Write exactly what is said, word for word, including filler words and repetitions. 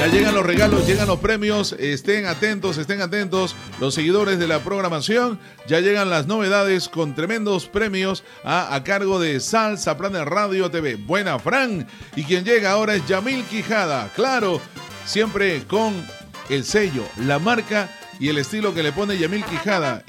Ya llegan los regalos, llegan los premios, estén atentos, estén atentos los seguidores de la programación, ya llegan las novedades con tremendos premios a, a cargo de Salsa Planet Radio T V. Buena, Fran, y quien llega ahora es Yamil Quijada, claro, siempre con el sello, la marca y el estilo que le pone Yamil Quijada.